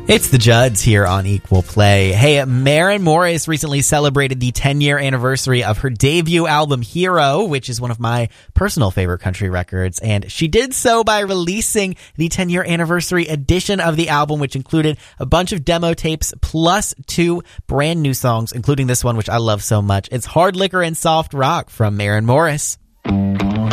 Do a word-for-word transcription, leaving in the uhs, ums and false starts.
It's the Judds here on Equal Play. Hey, Maren Morris recently celebrated the ten-year anniversary of her debut album, Hero, which is one of my personal favorite country records, and she did so by releasing the ten-year anniversary edition of the album, which included a bunch of demo tapes plus two brand new songs, including this one, which I love so much. It's Hard Liquor and Soft Rock from Maren Morris.